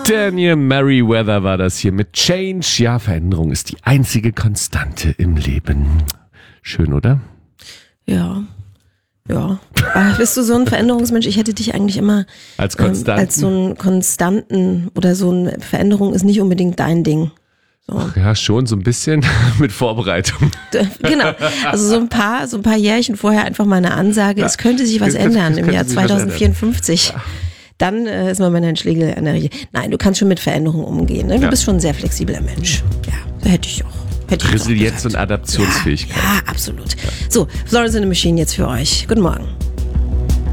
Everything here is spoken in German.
Daniel Merriweather war das hier mit Change. Ja, Veränderung ist die einzige Konstante im Leben. Schön, oder? Ja. Aber bist du so ein Veränderungsmensch? Ich hätte dich eigentlich immer als so einen Konstanten oder so eine Veränderung ist nicht unbedingt dein Ding. So. Ach ja, schon so ein bisschen mit Vorbereitung. Genau, also so ein paar Jährchen vorher einfach mal eine Ansage, es könnte sich was ändern im Jahr 2054. Ja. Dann ist man bei Herrn Schlegel an der Regel. Nein, du kannst schon mit Veränderungen umgehen. Ne? Du bist schon ein sehr flexibler Mensch. Ja, da hätte ich auch. Resilienz und Adaptionsfähigkeit. Ja, absolut. So, Florence and the Machine jetzt für euch. Guten Morgen.